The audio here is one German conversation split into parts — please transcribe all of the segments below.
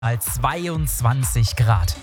Als 22 Grad.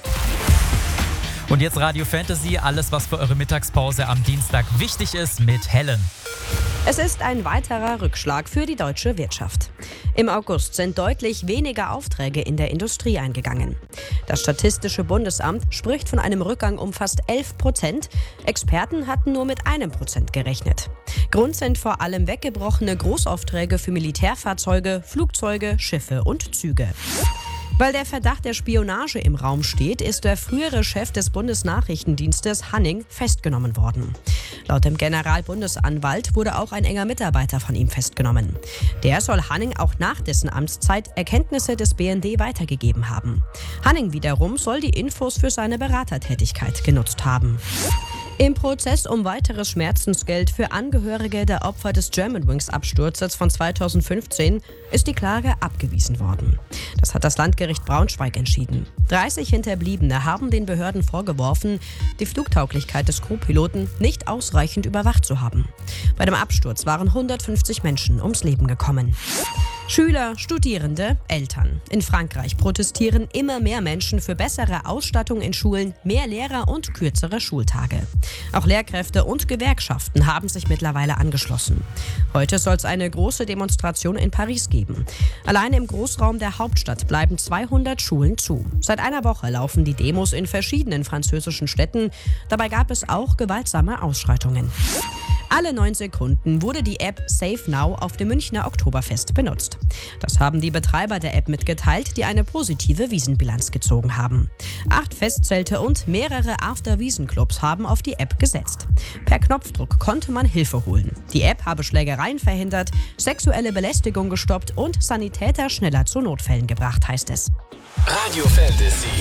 Und jetzt Radio Fantasy, alles was für eure Mittagspause am Dienstag wichtig ist mit Helen. Es ist ein weiterer Rückschlag für die deutsche Wirtschaft. Im August sind deutlich weniger Aufträge in der Industrie eingegangen. Das Statistische Bundesamt spricht von einem Rückgang um fast 11%. Experten hatten nur mit 1% gerechnet. Grund sind vor allem weggebrochene Großaufträge für Militärfahrzeuge, Flugzeuge, Schiffe und Züge. Weil der Verdacht der Spionage im Raum steht, ist der frühere Chef des Bundesnachrichtendienstes Hanning festgenommen worden. Laut dem Generalbundesanwalt wurde auch ein enger Mitarbeiter von ihm festgenommen. Der soll Hanning auch nach dessen Amtszeit Erkenntnisse des BND weitergegeben haben. Hanning wiederum soll die Infos für seine Beratertätigkeit genutzt haben. Im Prozess um weiteres Schmerzensgeld für Angehörige der Opfer des Germanwings-Absturzes von 2015 ist die Klage abgewiesen worden. Das hat das Landgericht Braunschweig entschieden. 30 Hinterbliebene haben den Behörden vorgeworfen, die Flugtauglichkeit des Co-Piloten nicht ausreichend überwacht zu haben. Bei dem Absturz waren 150 Menschen ums Leben gekommen. Schüler, Studierende, Eltern. In Frankreich protestieren immer mehr Menschen für bessere Ausstattung in Schulen, mehr Lehrer und kürzere Schultage. Auch Lehrkräfte und Gewerkschaften haben sich mittlerweile angeschlossen. Heute soll es eine große Demonstration in Paris geben. Allein im Großraum der Hauptstadt bleiben 200 Schulen zu. Seit einer Woche laufen die Demos in verschiedenen französischen Städten. Dabei gab es auch gewaltsame Ausschreitungen. Alle 9 Sekunden wurde die App SafeNow auf dem Münchner Oktoberfest benutzt. Das haben die Betreiber der App mitgeteilt, die eine positive Wiesenbilanz gezogen haben. 8 Festzelte und mehrere After-Wiesen-Clubs haben auf die App gesetzt. Per Knopfdruck konnte man Hilfe holen. Die App habe Schlägereien verhindert, sexuelle Belästigung gestoppt und Sanitäter schneller zu Notfällen gebracht, heißt es. Radio Fantasy.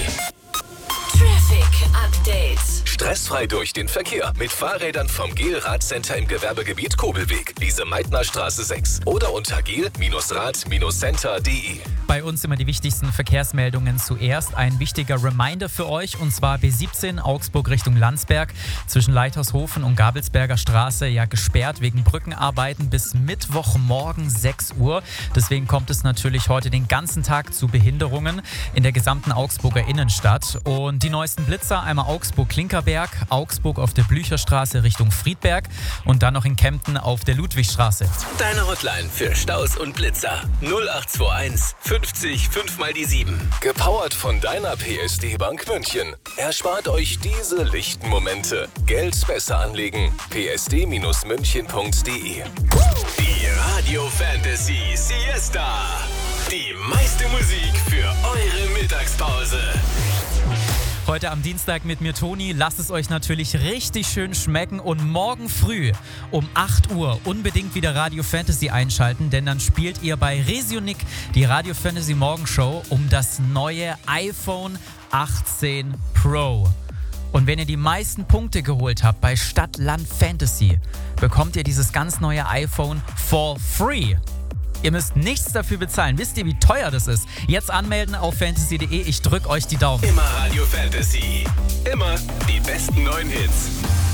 Traffic Update. Stressfrei durch den Verkehr mit Fahrrädern vom GEL-Radcenter im Gewerbegebiet Kobelweg, Lise-Meitner-Straße 6 oder unter gel-rad-center.de. Bei uns immer die wichtigsten Verkehrsmeldungen zuerst. Ein wichtiger Reminder für euch, und zwar B17 Augsburg Richtung Landsberg zwischen Leithaushofen und Gabelsberger Straße gesperrt wegen Brückenarbeiten bis Mittwochmorgen 6 Uhr. Deswegen kommt es natürlich heute den ganzen Tag zu Behinderungen in der gesamten Augsburger Innenstadt. Und die neuesten Blitzer, einmal Augsburg-Klinkerberg, Augsburg auf der Blücherstraße Richtung Friedberg und dann noch in Kempten auf der Ludwigstraße. Deine Hotline für Staus und Blitzer 0821 50 5 mal die 7. Gepowert von deiner PSD-Bank München. Erspart euch diese lichten Momente. Geld besser anlegen. psd-münchen.de. Die Radio Fantasy Siesta. Die meiste Musik für eure Mittagspause. Heute am Dienstag mit mir, Toni. Lasst es euch natürlich richtig schön schmecken und morgen früh um 8 Uhr unbedingt wieder Radio Fantasy einschalten, denn dann spielt ihr bei Resionik die Radio Fantasy Morgenshow um das neue iPhone 18 Pro. Und wenn ihr die meisten Punkte geholt habt bei Stadt, Land, Fantasy, bekommt ihr dieses ganz neue iPhone for free. Ihr müsst nichts dafür bezahlen. Wisst ihr, wie teuer das ist? Jetzt anmelden auf fantasy.de. Ich drück euch die Daumen. Immer Radio Fantasy. Immer die besten neuen Hits.